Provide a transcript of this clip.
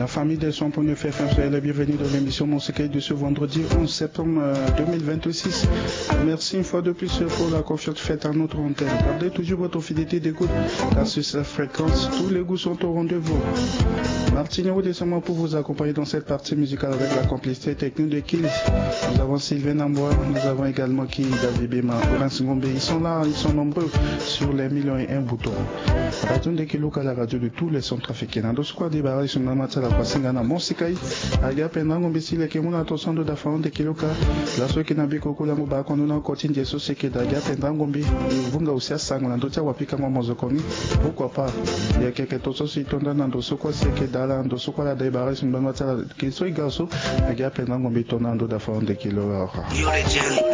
La famille des 100.9 FM, soyez la bienvenue dans l'émission Monsekai de ce vendredi 11 septembre 2026. Merci une fois de plus pour la confiance faite à notre antenne. Gardez toujours votre fidélité d'écoute, car sur cette fréquence, tous les goûts sont au rendez-vous. Martine Roux descend pour vous accompagner dans cette partie musicale avec la complicité technique de Kills. Nous avons Sylvain Ambois, nous avons également qui David Bema, Prince Ngombe. Ils sont là, ils sont nombreux sur les millions et un boutons. Radio de Kiloka, la radio de tous les centres africains. Dans ce quoi débarras, sur la matière, la Kwasingana, Monsekai, Alia Penangombe, Sile, Kemuna, Tosan de Dafan de Kiloka, la soie qui n'a pas beaucoup la mouba, qu'on a continué de société d'Alia Penangombe, Vunga aussi à Sangon, Dotia Wapika Mamozokoni, pourquoi pas? Il y a quelques tosos qui tombent dans ce quoi c'est que Dala, dans ce quoi la débarras, sur la matière, qui soit garçon, Alia Penangombe, Tonando Dafan de Kiloka.